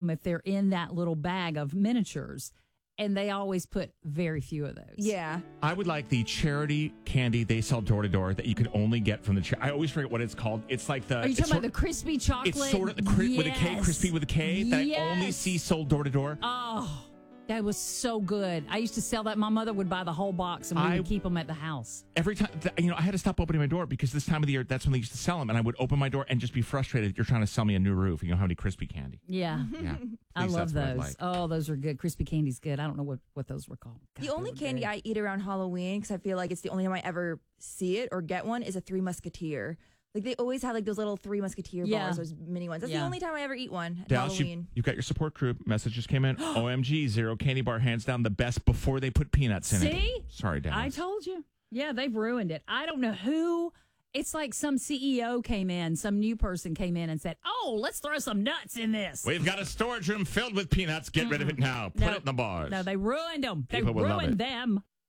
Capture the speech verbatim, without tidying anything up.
them if they're in that little bag of miniatures. And they always put very few of those. Yeah. I would like the charity candy they sell door to door that you could only get from the charity. I always forget what it's called. It's like the. Are you talking about the crispy chocolate? It's sort of the cri- yes. with a K, crispy with a K, that yes. I only see sold door to door. Oh, that was so good. I used to sell that. My mother would buy the whole box and we I, would keep them at the house. Every time, you know, I had to stop opening my door because this time of the year, that's when they used to sell them. And I would open my door and just be frustrated. You're trying to sell me a new roof. You know how many crispy candy? Yeah. Yeah. I love those. Like. Oh, those are good. Crispy candy's good. I don't know what, what those were called. God, the only candy good. I eat around Halloween, because I feel like it's the only time I ever see it or get one, is a Three Musketeer. Like, they always have, like, those little Three Musketeer yeah. bars, those mini ones. That's yeah. the only time I ever eat one at Dallas, Halloween. You, you've got your support group. Message just came in. O M G, Zero Candy Bar, hands down the best before they put peanuts in See? it. See? Sorry, Dallas. I told you. Yeah, they've ruined it. I don't know who. It's like some C E O came in, some new person came in and said, oh, let's throw some nuts in this. We've got a storage room filled with peanuts. Get mm-hmm. rid of it now. Put no, it in the bars. No, they ruined them. They People ruined them.